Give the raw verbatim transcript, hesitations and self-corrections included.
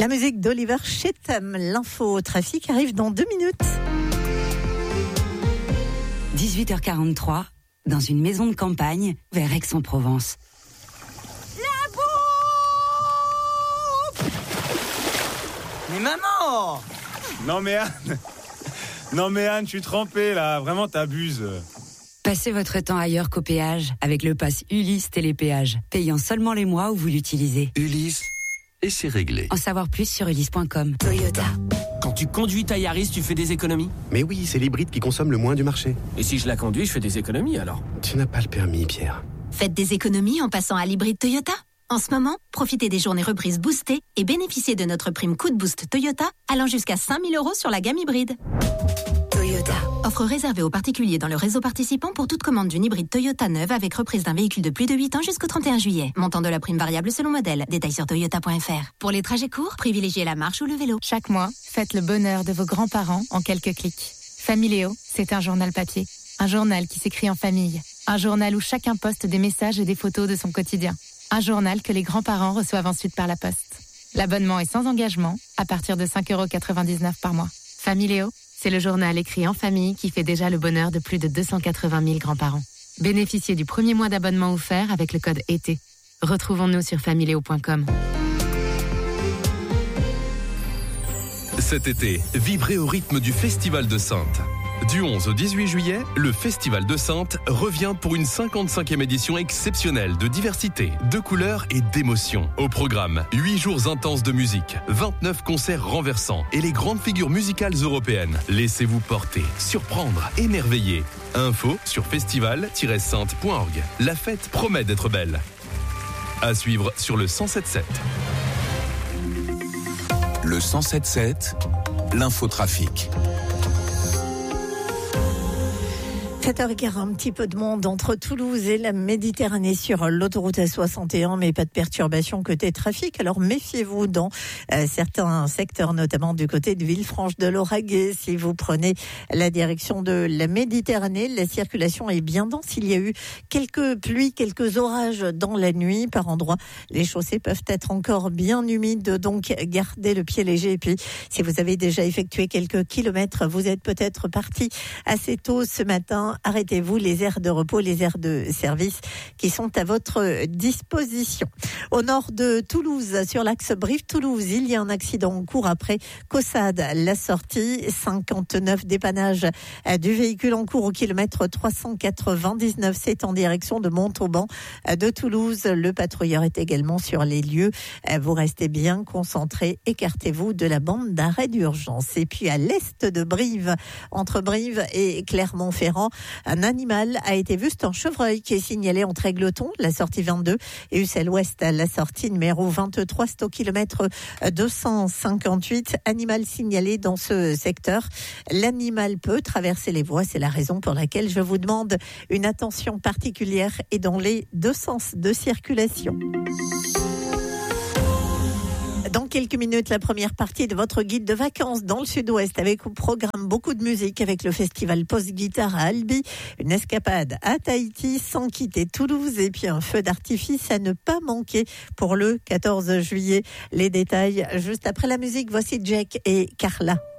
La musique d'Oliver Cheetham. L'info trafic arrive dans deux minutes. dix-huit heures quarante-trois, dans une maison de campagne vers Aix-en-Provence. La bouffe! Mais maman! Non mais Anne, non mais Anne, je suis trempé là, vraiment t'abuses. Passez votre temps ailleurs qu'au péage avec le pass Ulysse Télépéage, payant seulement les mois où vous l'utilisez. Ulysse, et c'est réglé. En savoir plus sur ulysse point com. Toyota. Quand tu conduis ta Yaris, tu fais des économies? Mais oui, c'est l'hybride qui consomme le moins du marché. Et si je la conduis, je fais des économies alors? Tu n'as pas le permis, Pierre. Faites des économies en passant à l'hybride Toyota. En ce moment, profitez des journées reprises boostées et bénéficiez de notre prime coup de boost Toyota allant jusqu'à cinq mille euros sur la gamme hybride. Toyota. Offre réservée aux particuliers dans le réseau participant pour toute commande d'une hybride Toyota neuve avec reprise d'un véhicule de plus de huit ans jusqu'au trente et un juillet. Montant de la prime variable selon modèle. Détails sur toyota point f r. Pour les trajets courts, privilégiez la marche ou le vélo. Chaque mois, faites le bonheur de vos grands-parents en quelques clics. Familéo, c'est un journal papier. Un journal qui s'écrit en famille. Un journal où chacun poste des messages et des photos de son quotidien. Un journal que les grands-parents reçoivent ensuite par la poste. L'abonnement est sans engagement, à partir de cinq euros quatre-vingt-dix-neuf par mois. Familéo, c'est le journal écrit en famille qui fait déjà le bonheur de plus de deux cent quatre-vingt mille grands-parents. Bénéficiez du premier mois d'abonnement offert avec le code été. Retrouvons-nous sur familéo point com. Cet été, vibrez au rythme du Festival de Saintes. Du onze au dix-huit juillet, le Festival de Saintes revient pour une cinquante-cinquième édition exceptionnelle de diversité, de couleurs et d'émotions. Au programme, huit jours intenses de musique, vingt-neuf concerts renversants et les grandes figures musicales européennes. Laissez-vous porter, surprendre, émerveiller. Info sur festival tiret saintes point org. La fête promet d'être belle. À suivre sur le cent sept sept. Le cent sept sept, l'infotrafic. sept heures quinze, un petit peu de monde entre Toulouse et la Méditerranée sur l'autoroute A soixante et un, mais pas de perturbation côté trafic. Alors méfiez-vous dans euh, certains secteurs, notamment du côté de Villefranche-de-Lauragais. Si vous prenez la direction de la Méditerranée, la circulation est bien dense. Il y a eu quelques pluies, quelques orages dans la nuit. Par endroits, les chaussées peuvent être encore bien humides, donc gardez le pied léger. Et puis, si vous avez déjà effectué quelques kilomètres, vous êtes peut-être parti assez tôt ce matin. Arrêtez-vous, les aires de repos, les aires de service qui sont à votre disposition. Au nord de Toulouse, sur l'axe Brive-Toulouse, il y a un accident en cours après Caussade. La sortie, cinquante-neuf dépannage du véhicule en cours au kilomètre trois cent quatre-vingt-dix-neuf. C'est en direction de Montauban de Toulouse. Le patrouilleur est également sur les lieux. Vous restez bien concentrés. Écartez-vous de la bande d'arrêt d'urgence. Et puis à l'est de Brive, entre Brive et Clermont-Ferrand, un animal a été vu, c'est un chevreuil qui est signalé entre Égletons, la sortie vingt-deux, et Ussel-Ouest, la sortie numéro vingt-trois, c'est au kilomètre deux cent cinquante-huit. Animal signalé dans ce secteur. L'animal peut traverser les voies, c'est la raison pour laquelle je vous demande une attention particulière et dans les deux sens de circulation. Dans quelques minutes, la première partie de votre guide de vacances dans le sud-ouest avec au programme beaucoup de musique avec le festival Post-Guitare à Albi, une escapade à Tahiti sans quitter Toulouse et puis un feu d'artifice à ne pas manquer pour le quatorze juillet. Les détails juste après la musique, voici Jack et Carla.